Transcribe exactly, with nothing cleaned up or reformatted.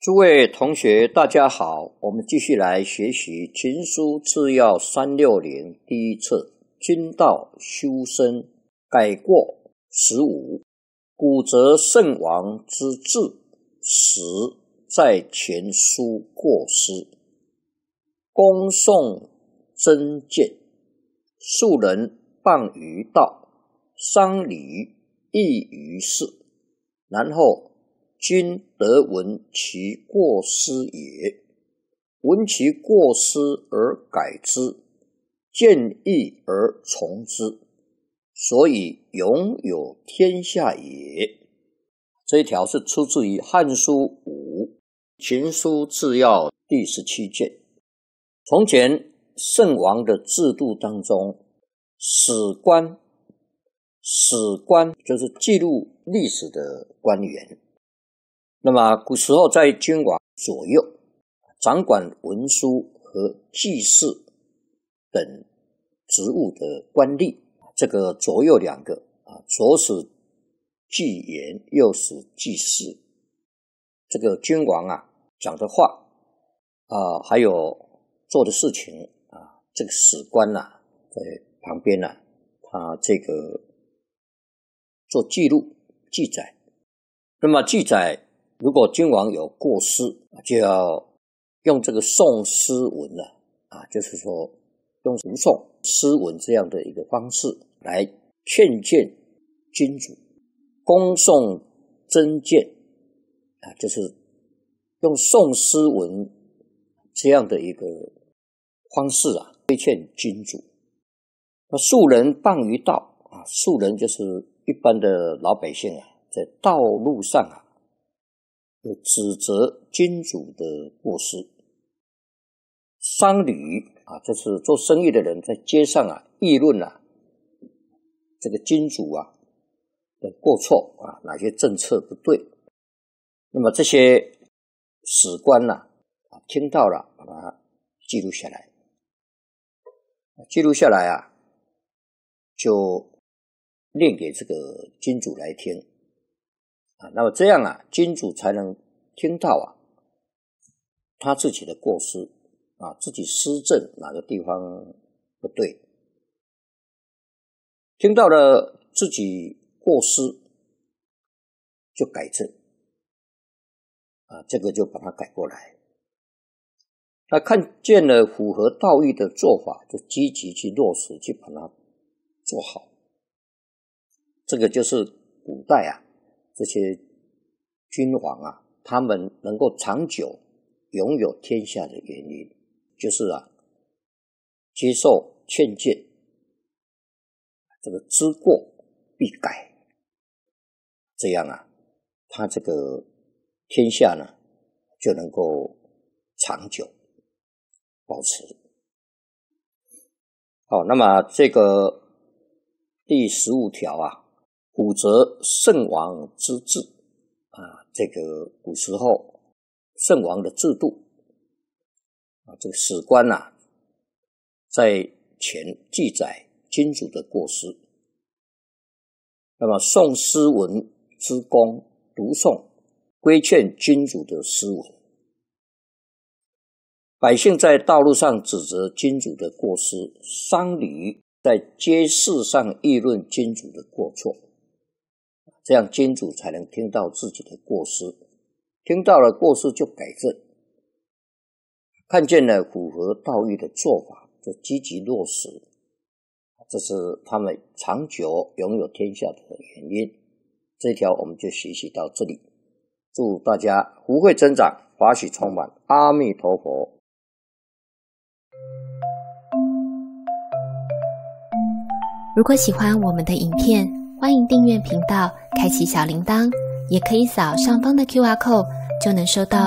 诸位同学大家好，我们继续来学习秦书治要三六零第一册君道修身改过十五。古则圣王之治，实在前书过失。恭送真谏，庶人谤于道，丧礼异于事。然后君得闻其过失也，闻其过失而改之，见义而从之，所以拥有天下也。这一条是出自于《汉书》五秦书治要第十七卷。从前圣王的制度当中，史官史官就是记录历史的官员。那么古时候在君王左右，掌管文书和祭祀等职务的官吏，这个左右两个啊，左使祭言，右使祭祀。这个君王啊讲的话啊，还有做的事情啊，这个史官啊在旁边啊，他这个做记录记载。那么记载如果君王有过失，就要用这个宋诗文啊，啊，就是说用读诵诗文这样的一个方式来劝谏君主。恭送真谏啊，就是用宋诗文这样的一个方式啊，推劝君主。那庶人谤于道啊，庶人就是一般的老百姓啊，在道路上啊有指责君主的过失。商旅啊，就是做生意的人在街上啊议论啊这个君主啊的过错啊，哪些政策不对。那么这些史官啊听到了，把它记录下来，记录下来啊，就念给这个君主来听啊。那么这样啊，君主才能听到啊他自己的过失啊，自己施政哪个地方不对，听到了自己过失就改正啊，这个就把它改过来。那看见了符合道义的做法，就积极去落实，去把它做好。这个就是古代啊这些君王啊，他们能够长久拥有天下的原因，就是啊接受劝谏，这个知过必改，这样啊他这个天下呢就能够长久保持。好，那么这个第十五条啊，古则圣王之治啊，这个古时候圣王的制度啊，这个史官啊在前记载君主的过失。那么宋诗文之功，读诵规劝君主的诗文。百姓在道路上指责君主的过失，商旅在街市上议论君主的过错，这样君主才能听到自己的过失，听到了过失就改正，看见了符合道义的做法就积极落实，这是他们长久拥有天下的原因。这一条我们就学习到这里，祝大家福慧增长，法喜充满，阿弥陀佛。 如果喜欢我们的影片，欢迎订阅频道，开启小铃铛，也可以扫上方的 Q R code， 就能收到